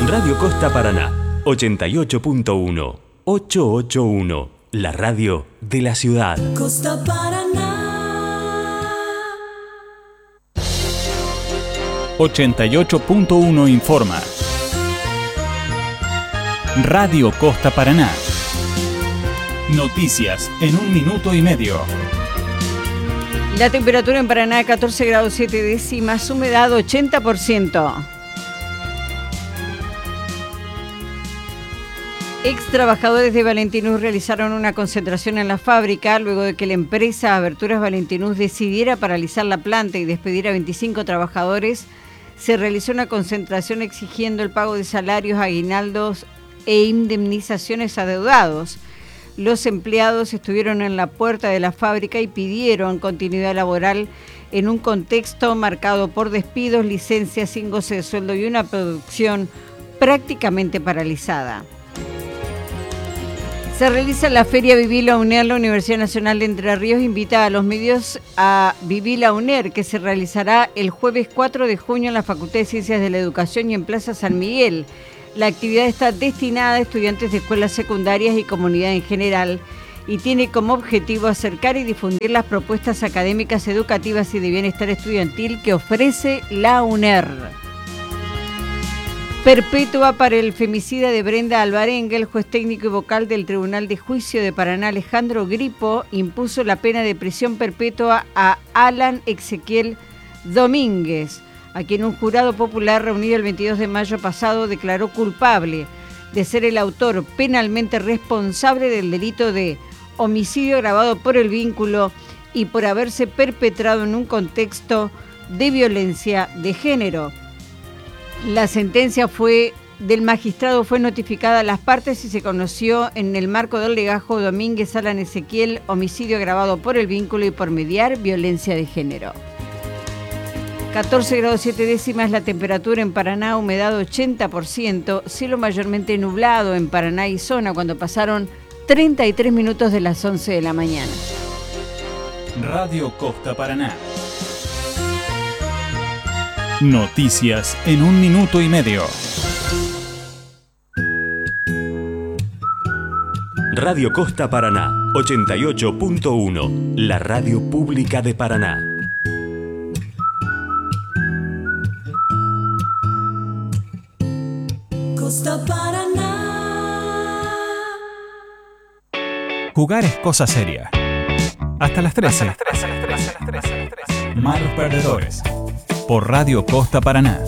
Radio Costa Paraná, 88.1, 881, la radio de la ciudad. Costa Paraná. 88.1 informa. Radio Costa Paraná. Noticias en 1 minuto y medio. La temperatura en Paraná 14 grados 7 décimas, humedad 80%. Ex trabajadores de Valentinus realizaron una concentración en la fábrica luego de que la empresa Aberturas Valentinus decidiera paralizar la planta y despedir a 25 trabajadores. Se realizó una concentración exigiendo el pago de salarios, aguinaldos e indemnizaciones adeudados. Los empleados estuvieron en la puerta de la fábrica y pidieron continuidad laboral en un contexto marcado por despidos, licencias sin goce de sueldo y una producción prácticamente paralizada. Se realiza la Feria Vivila UNER. La Universidad Nacional de Entre Ríos invita a los medios a Vivila UNER, que se realizará el jueves 4 de junio en la Facultad de Ciencias de la Educación y en Plaza San Miguel. La actividad está destinada a estudiantes de escuelas secundarias y comunidad en general y tiene como objetivo acercar y difundir las propuestas académicas, educativas y de bienestar estudiantil que ofrece la UNER. Perpetua para el femicida de Brenda Alvarenga. El juez técnico y vocal del Tribunal de Juicio de Paraná, Alejandro Gripo, impuso la pena de prisión perpetua a Alan Ezequiel Domínguez, a quien un jurado popular reunido el 22 de mayo pasado declaró culpable de ser el autor penalmente responsable del delito de homicidio agravado por el vínculo y por haberse perpetrado en un contexto de violencia de género. La sentencia del magistrado fue notificada a las partes y se conoció en el marco del legajo Domínguez Alan Ezequiel, homicidio agravado por el vínculo y por mediar violencia de género. 14 grados 7 décimas la temperatura en Paraná, humedad 80%, cielo mayormente nublado en Paraná y zona cuando pasaron 33 minutos de las 11 de la mañana. Radio Costa Paraná. Noticias en 1 minuto y medio. Radio Costa Paraná, 88.1, la radio pública de Paraná. Costa Paraná. Jugar es cosa seria. Hasta las 13. Malos perdedores. Por Radio Costa Paraná.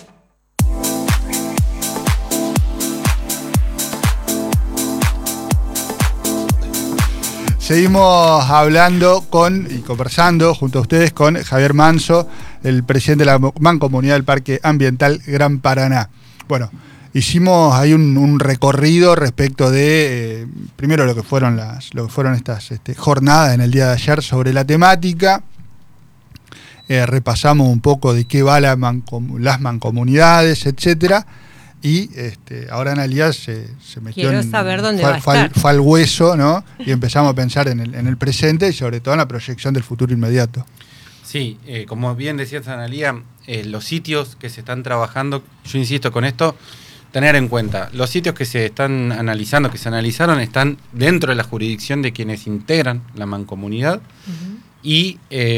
Seguimos hablando y conversando junto a ustedes con Javier Manso, el presidente de la Mancomunidad del Parque Ambiental Gran Paraná. Bueno, hicimos ahí un recorrido respecto de, primero lo que fueron estas jornadas en el día de ayer sobre la temática. Repasamos un poco de qué va las mancomunidades, etcétera, y ahora Analia se metió. Quiero saber dónde va a estar. Fue al hueso, ¿no? Y empezamos a pensar en el presente y sobre todo en la proyección del futuro inmediato. Sí, como bien decías, Analia, los sitios que se están trabajando, yo insisto con esto, tener en cuenta, los sitios que se están analizando, que se analizaron, están dentro de la jurisdicción de quienes integran la mancomunidad. Uh-huh. Y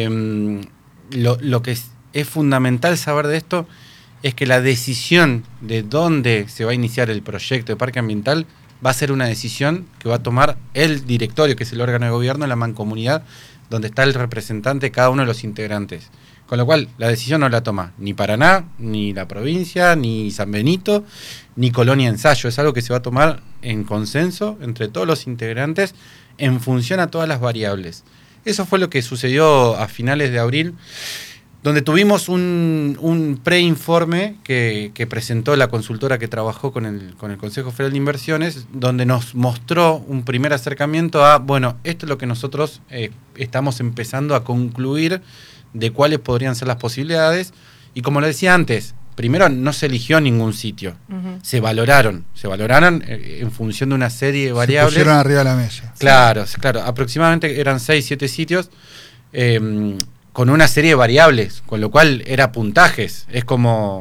lo que es fundamental saber de esto es que la decisión de dónde se va a iniciar el proyecto de parque ambiental va a ser una decisión que va a tomar el directorio, que es el órgano de gobierno de la mancomunidad, donde está el representante de cada uno de los integrantes. Con lo cual, la decisión no la toma ni Paraná, ni la provincia, ni San Benito, ni Colonia Ensayo. Es algo que se va a tomar en consenso entre todos los integrantes en función a todas las variables. Eso fue lo que sucedió a finales de abril, donde tuvimos un preinforme que presentó la consultora que trabajó con el Consejo Federal de Inversiones, donde nos mostró un primer acercamiento a, bueno, esto es lo que nosotros estamos empezando a concluir de cuáles podrían ser las posibilidades. Y como lo decía antes, primero no se eligió ningún sitio, uh-huh. Se valoraron en función de una serie de variables. Se pusieron arriba de la mesa. Claro, aproximadamente eran 6-7 sitios con una serie de variables, con lo cual era puntajes. Es como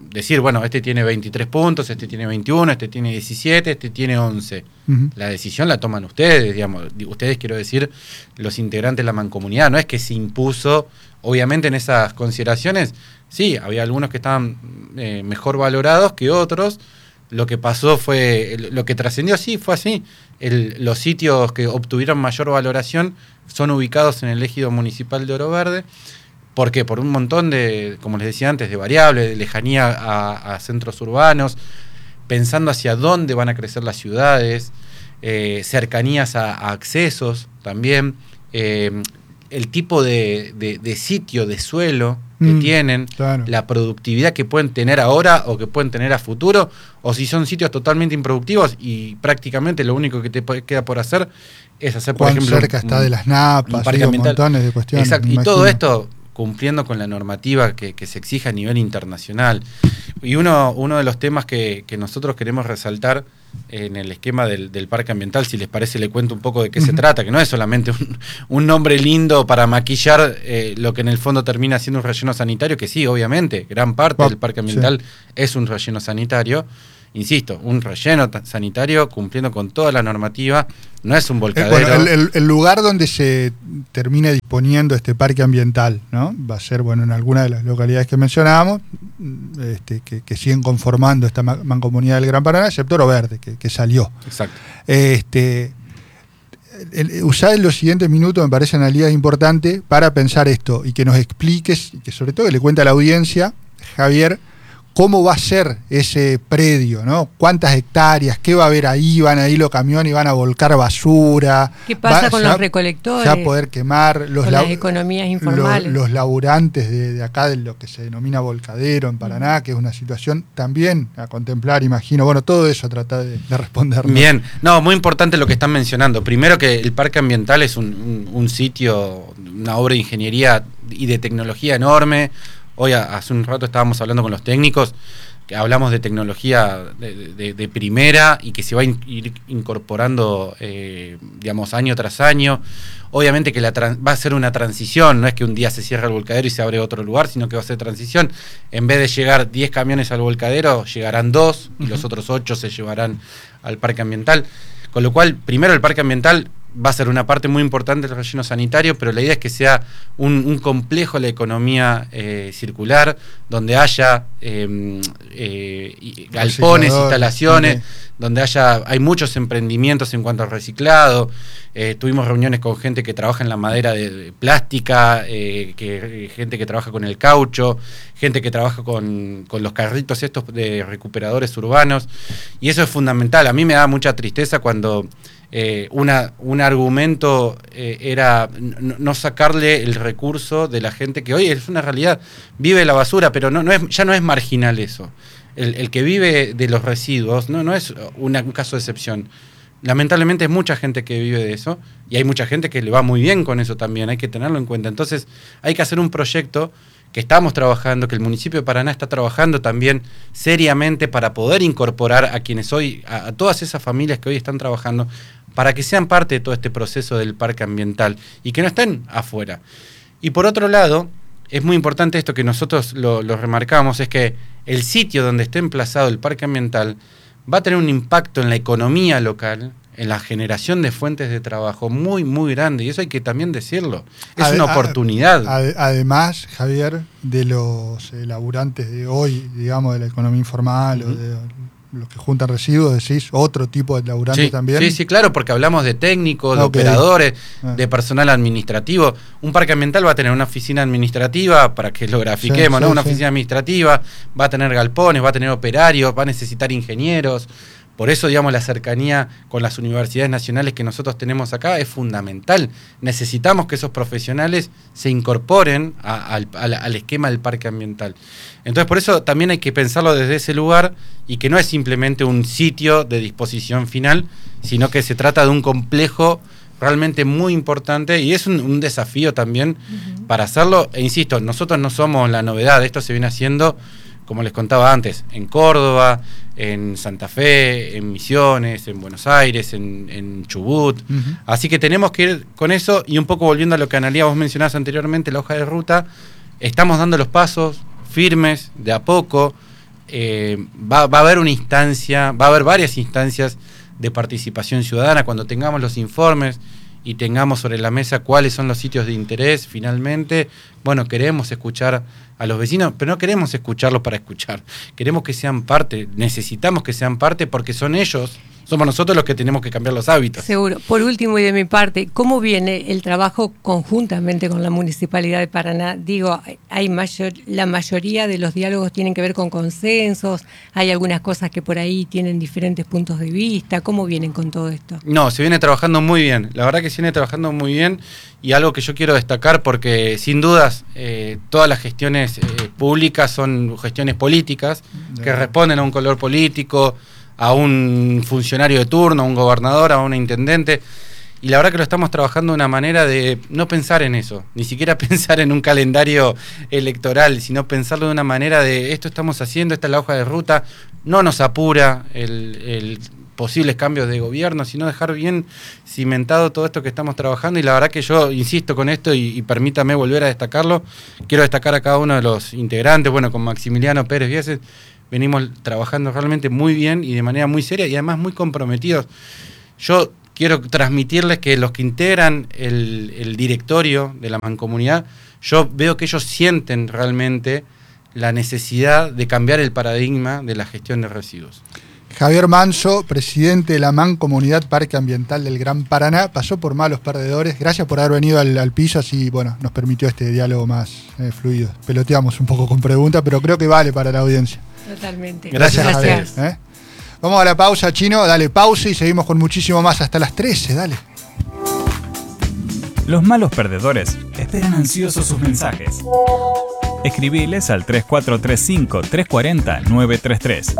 decir, bueno, este tiene 23 puntos, este tiene 21, este tiene 17, este tiene 11. La decisión la toman ustedes, digamos. Ustedes, quiero decir, los integrantes de la mancomunidad. No es que se impuso, obviamente en esas consideraciones, sí, había algunos que estaban mejor valorados que otros. Lo que pasó fue, lo que trascendió, sí, fue así. Los sitios que obtuvieron mayor valoración son ubicados en el ejido municipal de Oro Verde. ¿Por qué? Por un montón de, como les decía antes, de variables, de lejanía a centros urbanos, pensando hacia dónde van a crecer las ciudades, cercanías a accesos también, el tipo de sitio, de suelo que tienen, claro, la productividad que pueden tener ahora o que pueden tener a futuro, o si son sitios totalmente improductivos y prácticamente lo único que te queda por hacer es hacer, por ejemplo, cerca está de las napas, montones de cuestiones. Exacto, y todo esto cumpliendo con la normativa que se exige a nivel internacional. Y uno de los temas que nosotros queremos resaltar en el esquema del parque ambiental, si les parece le cuento un poco de qué se trata, que no es solamente un nombre lindo para maquillar lo que en el fondo termina siendo un relleno sanitario, que sí, obviamente, gran parte del parque ambiental es un relleno sanitario. Insisto, un relleno sanitario cumpliendo con toda la normativa, no es un volcadero. Bueno, el lugar donde se termine disponiendo este parque ambiental, ¿no? Va a ser, bueno, en alguna de las localidades que mencionábamos, que siguen conformando esta mancomunidad del Gran Paraná, excepto Oro Verde, que salió. Exacto. Usar en los siguientes minutos, me parece, Analía, importante para pensar esto y que nos expliques, y que sobre todo que le cuente a la audiencia, Javier, cómo va a ser ese predio, ¿no? ¿Cuántas hectáreas? ¿Qué va a haber ahí? ¿Van a ir los camiones y van a volcar basura? ¿Qué pasa con los recolectores? Se va a poder quemar las economías informales. Los laburantes de acá, de lo que se denomina volcadero en Paraná, que es una situación también a contemplar, imagino. Bueno, todo eso trata de responder. Bien, no, muy importante lo que están mencionando. Primero, que el parque ambiental es un sitio, una obra de ingeniería y de tecnología enorme. Hoy, hace un rato, estábamos hablando con los técnicos, que hablamos de tecnología de primera y que se va a ir incorporando, digamos, año tras año. Obviamente que va a ser una transición, no es que un día se cierra el volcadero y se abre otro lugar, sino que va a ser transición. En vez de llegar 10 camiones al volcadero, llegarán 2 y los otros 8 se llevarán al parque ambiental. Con lo cual, primero, el parque ambiental va a ser una parte muy importante del relleno sanitario, pero la idea es que sea un complejo de la economía circular, donde haya galpones, instalaciones, donde hay muchos emprendimientos en cuanto al reciclado. Tuvimos reuniones con gente que trabaja en la madera de plástica, gente que trabaja con el caucho, gente que trabaja con los carritos estos de recuperadores urbanos, y eso es fundamental. A mí me da mucha tristeza cuando un argumento era no sacarle el recurso de la gente que hoy es una realidad, vive la basura, pero ya no es marginal eso. El que vive de los residuos no es un caso de excepción. Lamentablemente hay mucha gente que vive de eso y hay mucha gente que le va muy bien con eso también, hay que tenerlo en cuenta. Entonces hay que hacer un proyecto que estamos trabajando, que el municipio de Paraná está trabajando también seriamente para poder incorporar a quienes hoy, a todas esas familias que hoy están trabajando, para que sean parte de todo este proceso del parque ambiental y que no estén afuera. Y por otro lado, es muy importante esto que nosotros lo remarcamos, es que el sitio donde esté emplazado el parque ambiental va a tener un impacto en la economía local, en la generación de fuentes de trabajo muy, muy grande, y eso hay que también decirlo. Es una oportunidad. Además, Javier, de los laburantes de hoy, digamos, de la economía informal, o de los que juntan residuos, decís, otro tipo de laburantes también. Sí, claro, porque hablamos de técnicos, de operadores, de personal administrativo. Un parque ambiental va a tener una oficina administrativa, para que lo grafiquemos, una oficina administrativa, va a tener galpones, va a tener operarios, va a necesitar ingenieros. Por eso, digamos, la cercanía con las universidades nacionales que nosotros tenemos acá es fundamental. Necesitamos que esos profesionales se incorporen al esquema del parque ambiental. Entonces, por eso también hay que pensarlo desde ese lugar y que no es simplemente un sitio de disposición final, sino que se trata de un complejo realmente muy importante y es un desafío también para hacerlo. E insisto, nosotros no somos la novedad, esto se viene haciendo, como les contaba antes, en Córdoba, en Santa Fe, en Misiones, en Buenos Aires, en Chubut. Así que tenemos que ir con eso y un poco volviendo a lo que Analía vos mencionabas anteriormente, la hoja de ruta, estamos dando los pasos firmes, de a poco. va a haber una instancia, va a haber varias instancias de participación ciudadana cuando tengamos los informes y tengamos sobre la mesa cuáles son los sitios de interés. Finalmente, bueno, queremos escuchar a los vecinos, pero no queremos escucharlos para escuchar, queremos que sean parte, necesitamos que sean parte porque son ellos, somos nosotros los que tenemos que cambiar los hábitos. Seguro. Por último y de mi parte, ¿cómo viene el trabajo conjuntamente con la Municipalidad de Paraná? Digo, la mayoría de los diálogos tienen que ver con consensos, hay algunas cosas que por ahí tienen diferentes puntos de vista. ¿Cómo vienen con todo esto? No, se viene trabajando muy bien, la verdad que se viene trabajando muy bien, y algo que yo quiero destacar porque sin dudas todas las gestiones públicas son gestiones políticas que responden a un color político, a un funcionario de turno, a un gobernador, a un intendente, y la verdad que lo estamos trabajando de una manera de no pensar en eso, ni siquiera pensar en un calendario electoral, sino pensarlo de una manera de esto estamos haciendo, esta es la hoja de ruta, no nos apura el posibles cambios de gobierno, sino dejar bien cimentado todo esto que estamos trabajando, y la verdad que yo insisto con esto y permítame volver a destacarlo, quiero destacar a cada uno de los integrantes, bueno, con Maximiliano Pérez Vieses, venimos trabajando realmente muy bien y de manera muy seria y además muy comprometidos. Yo quiero transmitirles que los que integran el directorio de la Mancomunidad, yo veo que ellos sienten realmente la necesidad de cambiar el paradigma de la gestión de residuos. Javier Manso, presidente de la Mancomunidad Parque Ambiental del Gran Paraná, pasó por Malos Perdedores. Gracias por haber venido al piso, así bueno, nos permitió este diálogo más fluido. Peloteamos un poco con preguntas, pero creo que vale para la audiencia. Totalmente. Gracias. Javier. Vamos a la pausa, Chino. Dale pausa y seguimos con muchísimo más hasta las 13. Dale. Los Malos Perdedores esperan ansiosos sus mensajes. Escribiles al 3435-340-933.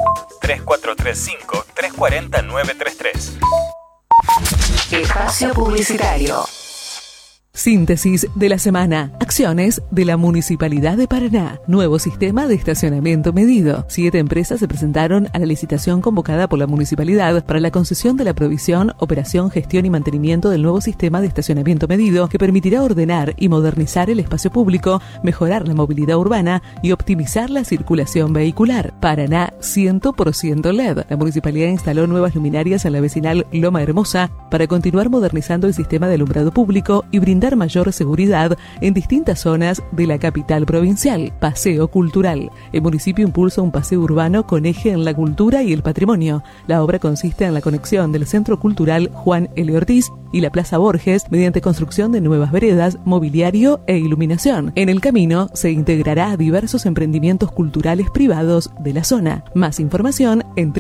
3435-340-933. Espacio publicitario. Síntesis de la semana. Acciones de la Municipalidad de Paraná. Nuevo sistema de estacionamiento medido. 7 empresas se presentaron a la licitación convocada por la Municipalidad para la concesión de la provisión, operación, gestión y mantenimiento del nuevo sistema de estacionamiento medido que permitirá ordenar y modernizar el espacio público, mejorar la movilidad urbana y optimizar la circulación vehicular. Paraná 100% LED. La Municipalidad instaló nuevas luminarias en la vecinal Loma Hermosa para continuar modernizando el sistema de alumbrado público y brindar mayor seguridad en distintas zonas de la capital provincial. Paseo cultural. El municipio impulsa un paseo urbano con eje en la cultura y el patrimonio. La obra consiste en la conexión del Centro Cultural Juan L. Ortiz y la Plaza Borges mediante construcción de nuevas veredas, mobiliario e iluminación. En el camino se integrará a diversos emprendimientos culturales privados de la zona. Más información en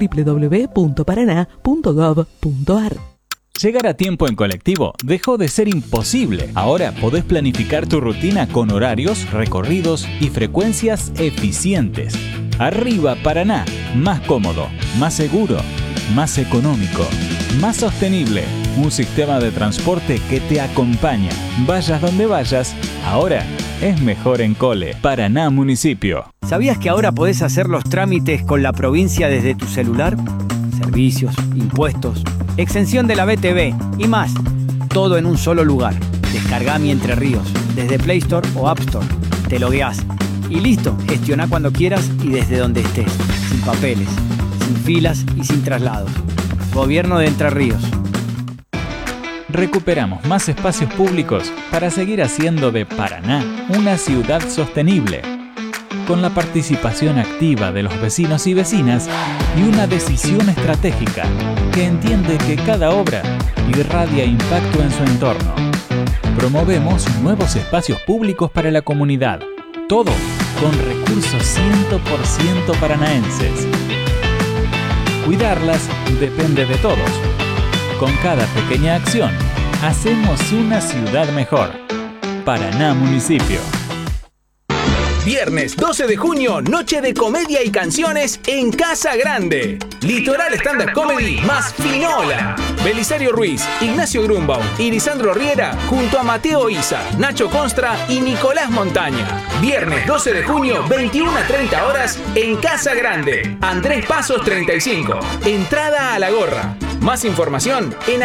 www.paraná.gov.ar. Llegar a tiempo en colectivo dejó de ser imposible. Ahora podés planificar tu rutina con horarios, recorridos y frecuencias eficientes. Arriba Paraná, más cómodo, más seguro, más económico, más sostenible. Un sistema de transporte que te acompaña. Vayas donde vayas, ahora es mejor en Cole. Paraná Municipio. ¿Sabías que ahora podés hacer los trámites con la provincia desde tu celular? Servicios, impuestos, exención de la BTV y más. Todo en un solo lugar. Descargá Mi Entre Ríos desde Play Store o App Store. Te logueás y listo. Gestioná cuando quieras y desde donde estés. Sin papeles, sin filas y sin traslados. Gobierno de Entre Ríos. Recuperamos más espacios públicos para seguir haciendo de Paraná una ciudad sostenible, con la participación activa de los vecinos y vecinas y una decisión estratégica que entiende que cada obra irradia impacto en su entorno. Promovemos nuevos espacios públicos para la comunidad, todo con recursos 100% paranaenses. Cuidarlas depende de todos. Con cada pequeña acción, hacemos una ciudad mejor. Paraná Municipio. Viernes 12 de junio, noche de comedia y canciones en Casa Grande. Litoral Stand Up Comedy más Finola. Belisario Ruiz, Ignacio Grunbaum y Lisandro Riera junto a Mateo Isa, Nacho Constra y Nicolás Montaña. Viernes 12 de junio, 21 a 30 horas en Casa Grande. Andrés Pasos 35. Entrada a la gorra. Más información en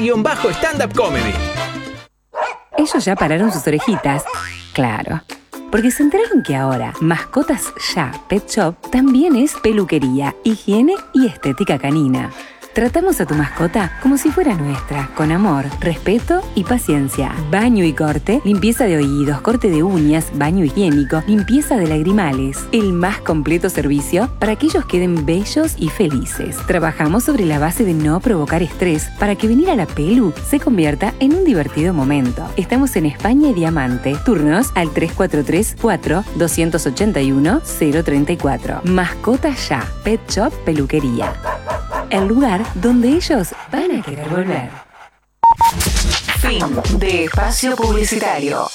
@litoral_stand up comedy. Ellos ya pararon sus orejitas. Claro. porque se enteraron que ahora Mascotas Ya Pet Shop también es peluquería, higiene y estética canina. Tratamos a tu mascota como si fuera nuestra, con amor, respeto y paciencia. Baño y corte, limpieza de oídos, corte de uñas, baño higiénico, limpieza de lagrimales. El más completo servicio para que ellos queden bellos y felices. Trabajamos sobre la base de no provocar estrés para que venir a la pelu se convierta en un divertido momento. Estamos en España y Diamante. Turnos al 343-4-281-034. Mascota Ya, Pet Shop Peluquería. El lugar donde ellos van a querer volver. Fin de espacio publicitario.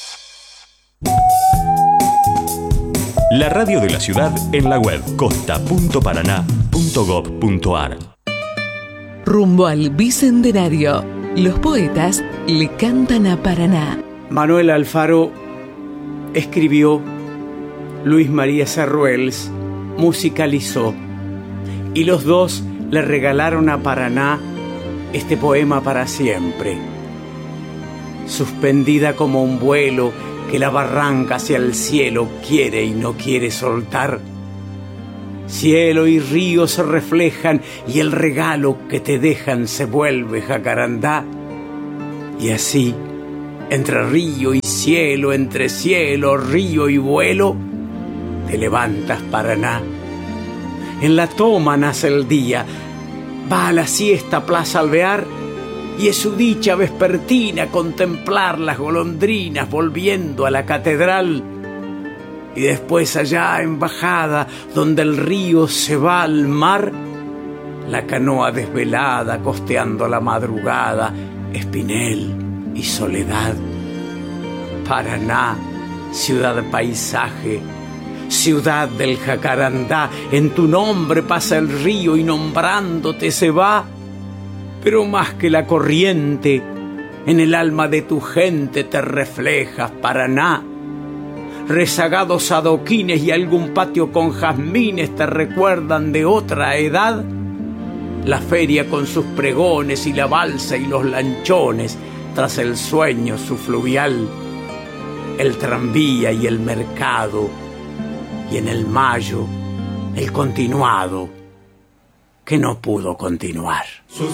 La radio de la ciudad en la web costa.paraná.gov.ar. Rumbo al bicentenario. Los poetas le cantan a Paraná. Manuel Alfaro escribió, Luis María Sarruels musicalizó, y los dos le regalaron a Paraná este poema para siempre. Suspendida como un vuelo que la barranca hacia el cielo quiere y no quiere soltar. Cielo y río se reflejan y el regalo que te dejan se vuelve jacarandá. Y así, entre río y cielo, entre cielo, río y vuelo, te levantas, Paraná. En la toma nace el día, va a la siesta Plaza Alvear, y es su dicha vespertina contemplar las golondrinas volviendo a la catedral. Y después allá en bajada, donde el río se va al mar, la canoa desvelada costeando la madrugada, Espinel y Soledad. Paraná, ciudad paisaje, ciudad del jacarandá, en tu nombre pasa el río y nombrándote se va. Pero más que la corriente, en el alma de tu gente te reflejas, Paraná. Rezagados adoquines y algún patio con jazmines te recuerdan de otra edad. La feria con sus pregones y la balsa y los lanchones tras el sueño su fluvial. El tranvía y el mercado, y en el mayo, el continuado, que no pudo continuar.